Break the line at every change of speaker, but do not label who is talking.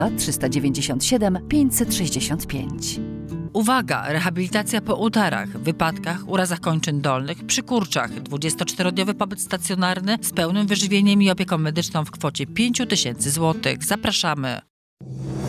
397 565.
Uwaga! Rehabilitacja po udarach, wypadkach, urazach kończyn dolnych, przy kurczach. 24-dniowy pobyt stacjonarny z pełnym wyżywieniem i opieką medyczną w kwocie 5 000 złotych. Zapraszamy!